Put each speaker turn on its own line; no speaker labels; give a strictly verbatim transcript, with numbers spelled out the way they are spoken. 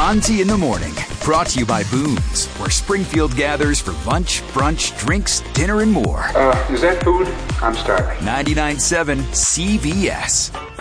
Fonzie in the Morning, brought to you by Boone's, where Springfield gathers for lunch, brunch, drinks, dinner, and more.
Uh, is that food? I'm starving.
ninety-nine point seven C B S.